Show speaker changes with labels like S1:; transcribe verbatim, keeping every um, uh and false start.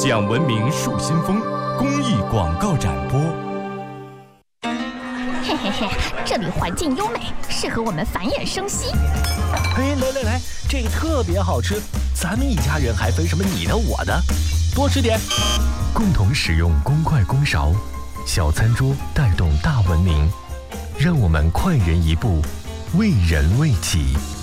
S1: 讲文明树新风公益广告展播。
S2: 嘿嘿嘿，这里环境优美，适合我们繁衍生息。
S3: 哎，来来来，这个特别好吃，咱们一家人还分什么你的我的？多吃点。
S4: 共同使用公筷公勺，小餐桌带动大文明，让我们快人一步，为人为己。